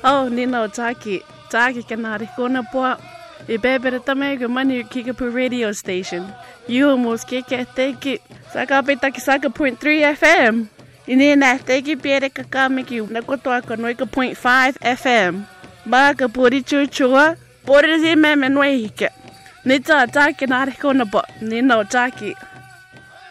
Oh, Nino Taki. Taki kanari kona po. Ibebere tamego mani Kickapoo radio station. You almost kick it, take it. Sakapita Kisaka 0.3 FM. Inina, take it, Pierre Kakamiki, Nakotoaka, Noika 0.5 FM. Baka Puri Chuchua, Puri Zimem and Wake. Nita Taki Narikona, Nino Taki.